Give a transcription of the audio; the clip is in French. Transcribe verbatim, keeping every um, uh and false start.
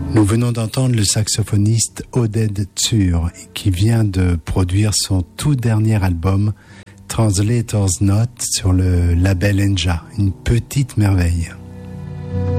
Nous venons d'entendre le saxophoniste Oded Tur qui vient de produire son tout dernier album Translator's Note sur le label Enja, une petite merveille.